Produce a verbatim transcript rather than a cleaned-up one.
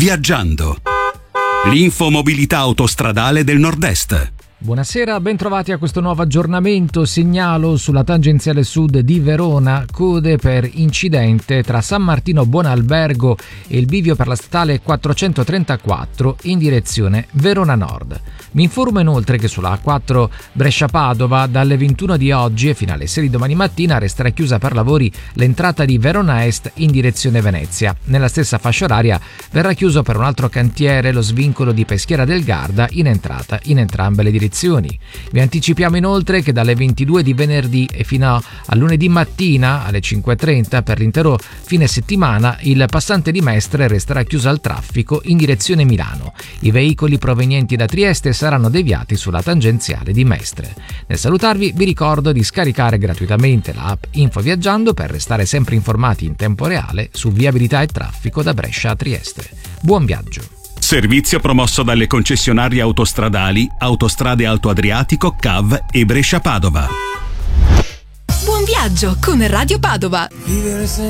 Viaggiando. L'infomobilità autostradale del Nord-Est. Buonasera, ben trovati a questo nuovo aggiornamento. Segnalo sulla tangenziale sud di Verona code per incidente tra San Martino Buonalbergo e il bivio per la statale quattrocentotrentaquattro in direzione Verona Nord. Mi informo inoltre che sulla A quattro Brescia-Padova dalle ventuno di oggi e fino alle sei di domani mattina resterà chiusa per lavori l'entrata di Verona Est in direzione Venezia. Nella stessa fascia oraria verrà chiuso per un altro cantiere lo svincolo di Peschiera del Garda in entrata in entrambe le direzioni. Vi anticipiamo inoltre che dalle ventidue di venerdì e fino a lunedì mattina alle cinque e trenta per l'intero fine settimana il passante di Mestre resterà chiuso al traffico in direzione Milano. I veicoli provenienti da Trieste saranno deviati sulla tangenziale di Mestre. Nel salutarvi vi ricordo di scaricare gratuitamente l'app Info Viaggiando per restare sempre informati in tempo reale su viabilità e traffico da Brescia a Trieste. Buon viaggio! Servizio promosso dalle concessionarie autostradali Autostrade Alto Adriatico, C A V e Brescia Padova. Buon viaggio con Radio Padova.